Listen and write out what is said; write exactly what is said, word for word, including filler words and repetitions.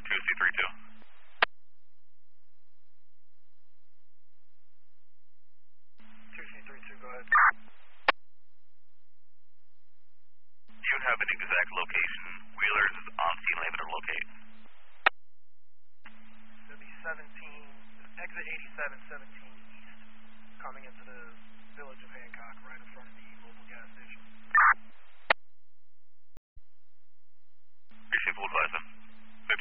two C three two. two C three two, go ahead. Do you have an exact location? Wheeler's on scene, label or locate. It'll be seventeen, exit eighty-seven, seventeen east, coming into the